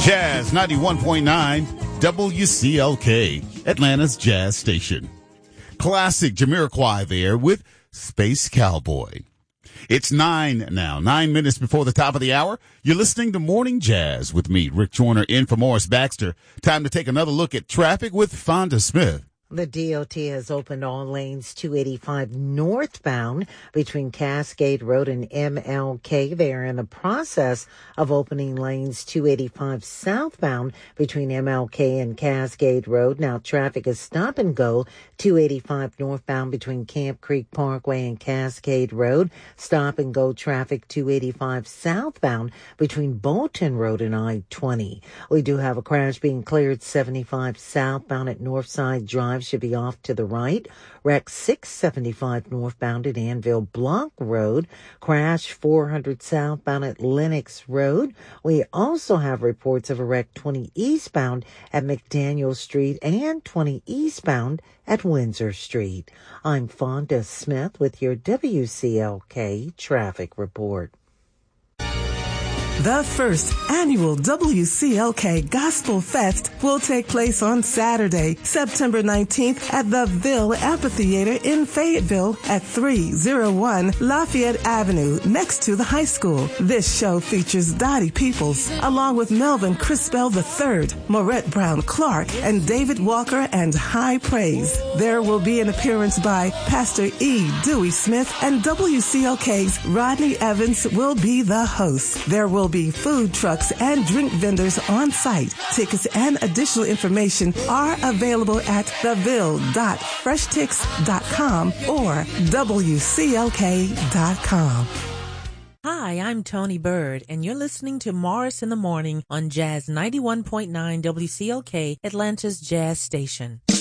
Jazz 91.9 WCLK, Atlanta's Jazz Station. Classic Jamiroquai there with Space Cowboy. It's 9 minutes before the top of the hour. You're listening to Morning Jazz with me, Rick Joyner, in for Morris Baxter. Time to take another look at traffic with Fonda Smith. The DOT has opened all lanes 285 northbound between Cascade Road and MLK. They are in the process of opening lanes 285 southbound between MLK and Cascade Road. Now traffic is stop and go 285 northbound between Camp Creek Parkway and Cascade Road. Stop and go traffic 285 southbound between Bolton Road and I-20. We do have a crash being cleared 75 southbound at Northside Drive. Should be off to the right. Wreck 675 northbound at Anvil Block Road. Crash 400 southbound at Lenox Road. We also have reports of a wreck 20 eastbound at McDaniel Street and 20 eastbound at Windsor Street. I'm Fonda Smith with your WCLK traffic report. The first annual WCLK Gospel Fest will take place on Saturday, September 19th at the Ville Amphitheater in Fayetteville at 301 Lafayette Avenue, next to the high school. This show features Dottie Peoples, along with Melvin Crispell III, Maurette Brown Clark, and David Walker and High Praise. There will be an appearance by Pastor E. Dewey Smith, and WCLK's Rodney Evans will be the host. There will be food trucks and drink vendors on site. Tickets and additional information are available at theville.freshtix.com or WCLK.com. Hi, I'm Tony Bird, and you're listening to Morris in the Morning on Jazz 91.9 WCLK, Atlanta's Jazz Station.